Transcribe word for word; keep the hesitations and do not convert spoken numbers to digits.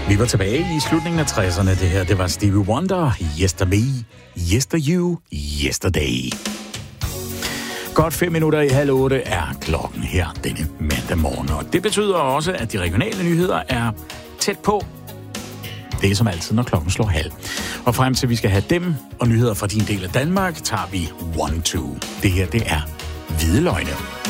Vi var tilbage i slutningen af tresserne. Det her, det var Stevie Wonder, Yesterday, Yester You, Yesterday. Godt fem minutter i halv otte er klokken her denne mandag morgen. Og det betyder også, at de regionale nyheder er tæt på. Det er som altid, når klokken slår halv. Og frem til vi skal have dem og nyheder fra din del af Danmark, tager vi one two. Det her, det er Hvide Løgne.